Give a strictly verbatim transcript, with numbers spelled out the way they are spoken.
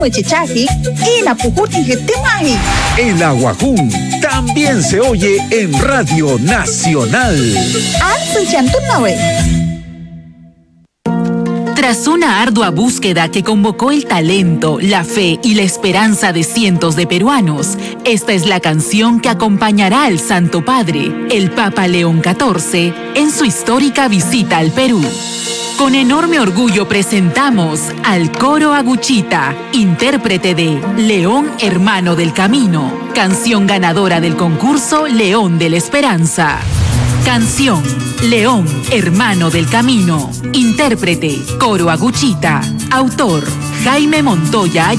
Chichaki y Napujuti Getemaji. El Aguajún también se oye en Radio Nacional. Tras una ardua búsqueda que convocó el talento, la fe y la esperanza de cientos de peruanos, esta es la canción que acompañará al Santo Padre, el Papa León catorce, en su histórica visita al Perú. Con enorme orgullo presentamos al Coro Aguchita, intérprete de León Hermano del Camino, canción ganadora del concurso León de la Esperanza. Canción León Hermano del Camino, intérprete Coro Aguchita, autor Jaime Montoya